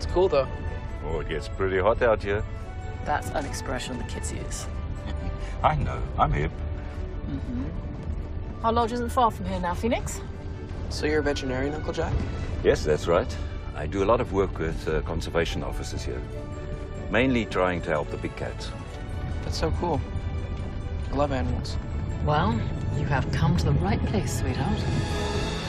It's cool, though. Oh, it gets pretty hot out here. That's an expression the kids use. I know. I'm hip. Our lodge isn't far from here now, Phoenix. So you're a veterinarian, Uncle Jack? Yes, that's right. I do a lot of work with conservation officers here. Mainly trying to help the big cats. That's so cool. I love animals. Well, you have come to the right place, sweetheart.